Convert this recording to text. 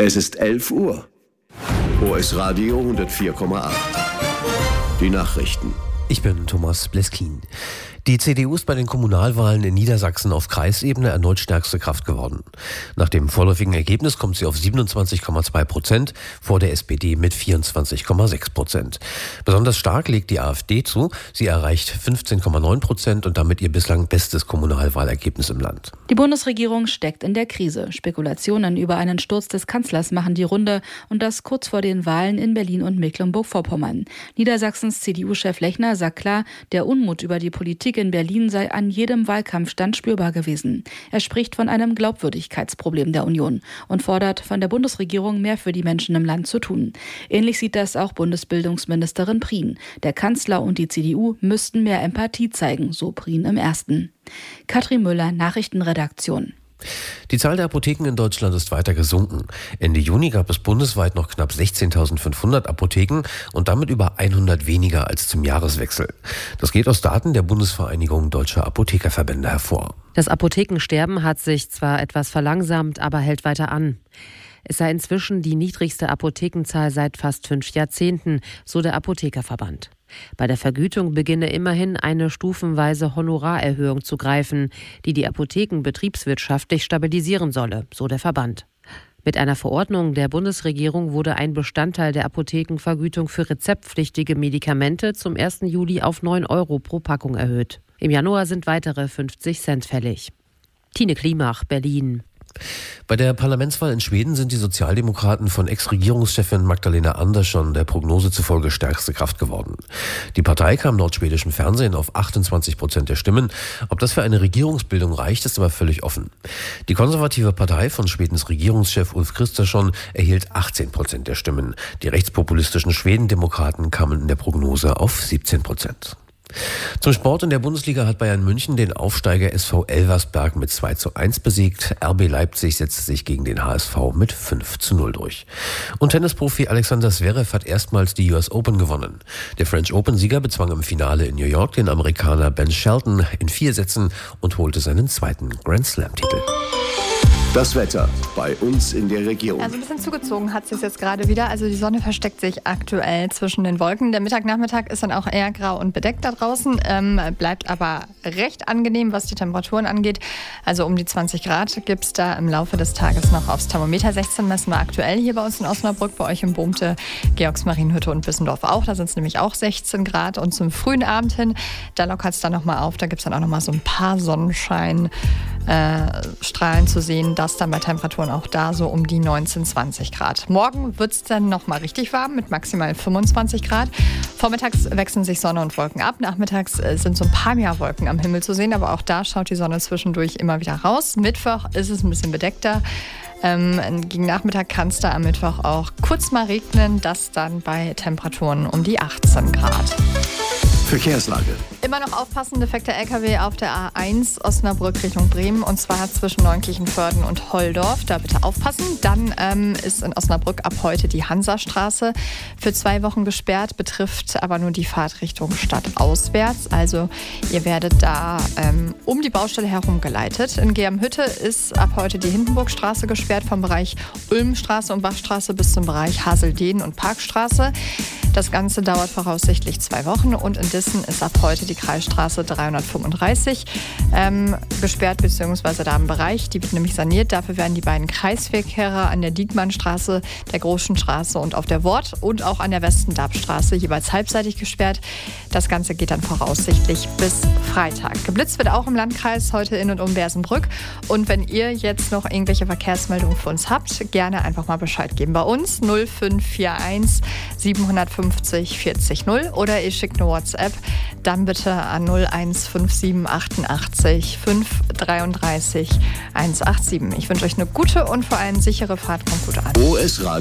Es ist 11 Uhr. OS Radio 104,8. Die Nachrichten. Ich bin Thomas Bleskin. Die CDU ist bei den Kommunalwahlen in Niedersachsen auf Kreisebene erneut stärkste Kraft geworden. Nach dem vorläufigen Ergebnis kommt sie auf 27,2%, vor der SPD mit 24,6%. Besonders stark legt die AfD zu. Sie erreicht 15,9% und damit ihr bislang bestes Kommunalwahlergebnis im Land. Die Bundesregierung steckt in der Krise. Spekulationen über einen Sturz des Kanzlers machen die Runde und das kurz vor den Wahlen in Berlin und Mecklenburg-Vorpommern. Niedersachsens CDU-Chef Lechner sagt klar, der Unmut über die Politik in Berlin sei an jedem Wahlkampfstand spürbar gewesen. Er spricht von einem Glaubwürdigkeitsproblem der Union und fordert von der Bundesregierung mehr für die Menschen im Land zu tun. Ähnlich sieht das auch Bundesbildungsministerin Prien. Der Kanzler und die CDU müssten mehr Empathie zeigen, so Prien im Ersten. Katrin Müller, Nachrichtenredaktion. Die Zahl der Apotheken in Deutschland ist weiter gesunken. Ende Juni gab es bundesweit noch knapp 16.500 Apotheken und damit über 100 weniger als zum Jahreswechsel. Das geht aus Daten der Bundesvereinigung Deutscher Apothekerverbände hervor. Das Apothekensterben hat sich zwar etwas verlangsamt, aber hält weiter an. Es sei inzwischen die niedrigste Apothekenzahl seit fast 5 Jahrzehnten, so der Apothekerverband. Bei der Vergütung beginne immerhin eine stufenweise Honorarerhöhung zu greifen, die die Apotheken betriebswirtschaftlich stabilisieren solle, so der Verband. Mit einer Verordnung der Bundesregierung wurde ein Bestandteil der Apothekenvergütung für rezeptpflichtige Medikamente zum 1. Juli auf 9 € pro Packung erhöht. Im Januar sind weitere 50 Cent fällig. Tine Klimach, Berlin. Bei der Parlamentswahl in Schweden sind die Sozialdemokraten von Ex-Regierungschefin Magdalena Andersson der Prognose zufolge stärkste Kraft geworden. Die Partei kam laut schwedischem Fernsehen auf 28% der Stimmen. Ob das für eine Regierungsbildung reicht, ist aber völlig offen. Die konservative Partei von Schwedens Regierungschef Ulf Kristersson erhielt 18% der Stimmen. Die rechtspopulistischen Schwedendemokraten kamen in der Prognose auf 17%. Zum Sport: in der Bundesliga hat Bayern München den Aufsteiger SV Elversberg mit 2:1 besiegt. RB Leipzig setzte sich gegen den HSV mit 5:0 durch. Und Tennisprofi Alexander Zverev hat erstmals die US Open gewonnen. Der French Open-Sieger bezwang im Finale in New York den Amerikaner Ben Shelton in 4 Sätzen und holte seinen zweiten Grand Slam-Titel. Das Wetter bei uns in der Region. Also ein bisschen zugezogen hat es sich jetzt gerade wieder. Also die Sonne versteckt sich aktuell zwischen den Wolken. Der Nachmittag ist dann auch eher grau und bedeckt da draußen. Bleibt aber recht angenehm, was die Temperaturen angeht. Also um die 20 Grad gibt es da im Laufe des Tages noch aufs Thermometer. 16 messen wir aktuell hier bei uns in Osnabrück, bei euch in Bohmte, Georgsmarienhütte und Bissendorf auch. Da sind es nämlich auch 16 Grad. Und zum frühen Abend hin, da lockert es dann nochmal auf. Da gibt es dann auch nochmal so ein paar Sonnenstrahlen zu sehen. Das dann bei Temperaturen auch da so um die 19, 20 Grad. Morgen wird es dann nochmal richtig warm mit maximal 25 Grad. Vormittags wechseln sich Sonne und Wolken ab. Nachmittags sind so ein paar mehr Wolken am Himmel zu sehen, aber auch da schaut die Sonne zwischendurch immer wieder raus. Mittwoch ist es ein bisschen bedeckter. Gegen Nachmittag kann es da am Mittwoch auch kurz mal regnen. Das dann bei Temperaturen um die 18 Grad. Verkehrslage. Immer noch aufpassen, defekter LKW auf der A1 Osnabrück Richtung Bremen, und zwar zwischen Neunkirchenvörden und Holldorf. Da bitte aufpassen. Dann ist in Osnabrück ab heute die Hansastraße für 2 Wochen gesperrt, betrifft aber nur die Fahrtrichtung stadtauswärts. Also ihr werdet da um die Baustelle herum geleitet. In Germhütte ist ab heute die Hindenburgstraße gesperrt, vom Bereich Ulmstraße und Bachstraße bis zum Bereich Haseldehn und Parkstraße. Das Ganze dauert voraussichtlich 2 Wochen, und in Dissen ist ab heute die Kreisstraße 335 gesperrt, beziehungsweise da im Bereich. Die wird nämlich saniert. Dafür werden die beiden Kreisverkehre an der Diekmannstraße, der Großen Straße und auf der Wort und auch an der Westendabstraße jeweils halbseitig gesperrt. Das Ganze geht dann voraussichtlich bis Freitag. Geblitzt wird auch im Landkreis heute in und um Bersenbrück. Und wenn ihr jetzt noch irgendwelche Verkehrsmeldungen für uns habt, gerne einfach mal Bescheid geben bei uns. 0541 750 40 0 oder ihr schickt eine WhatsApp, dann bitte an 0157 88 533 187. Ich wünsche euch eine gute und vor allem sichere Fahrt. Kommt gut an. OS